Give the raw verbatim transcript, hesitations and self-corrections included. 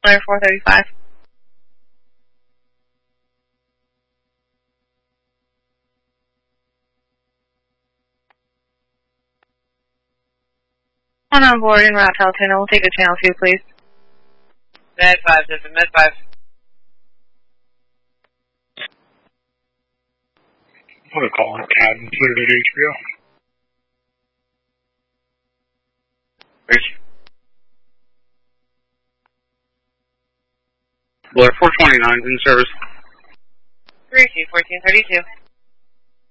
Blair four thirty-five. One on board in route to Altena. We'll take a channel two, please. Med five, different Med five. I'm going to call on Cat and cleared at H B O. Reach. Blair four twenty-nine in service. three T fourteen thirty-two.